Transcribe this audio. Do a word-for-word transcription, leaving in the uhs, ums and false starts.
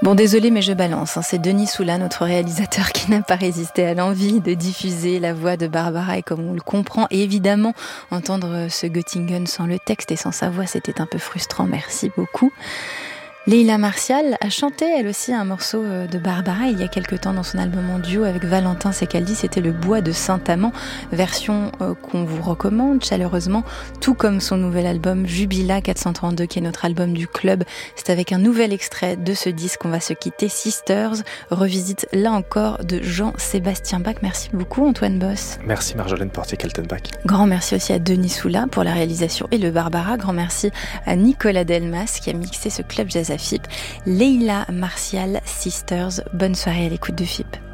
Bon, désolé, mais je balance. Hein. C'est Denis Soula, notre réalisateur, qui n'a pas résisté à l'envie de diffuser la voix de Barbara. Et comme on le comprend, et évidemment, entendre ce Göttingen sans le texte et sans sa voix, c'était un peu frustrant. Merci beaucoup. Leila Martial a chanté elle aussi un morceau de Barbara il y a quelque temps dans son album en duo avec Valentin Secaldi, c'était Le Bois de Saint-Amand, version euh, qu'on vous recommande chaleureusement, tout comme son nouvel album Jubila quatre cent trente-deux qui est notre album du club. C'est avec un nouvel extrait de ce disque qu'on va se quitter. Sisters revisite là encore de Jean-Sébastien Bach. Merci beaucoup Antoine Boss. Merci Marjolaine Portier-Kaltenbach. Grand merci aussi à Denis Soula pour la réalisation et le Barbara. Grand merci à Nicolas Delmas qui a mixé ce club jazz à F I P. Leila Martial, Sisters, bonne soirée à l'écoute de F I P.